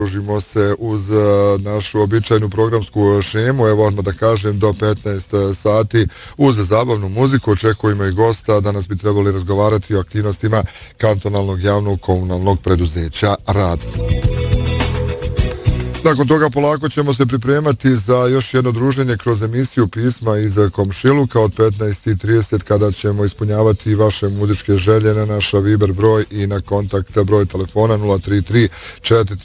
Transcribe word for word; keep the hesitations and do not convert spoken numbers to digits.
Družimo se uz našu običajnu programsku šemu, evo odmah da kažem do petnaest sati uz zabavnu muziku. Očekujemo i gosta, danas bi trebali razgovarati o aktivnostima kantonalnog javnog komunalnog preduzeća Rad. Nakon toga polako ćemo se pripremati za još jedno druženje kroz emisiju Pisma iz komšiluka od petnaest i trideset kada ćemo ispunjavati vaše muzičke želje na naš Viber broj i na kontakt broj telefona nula tri tri četiri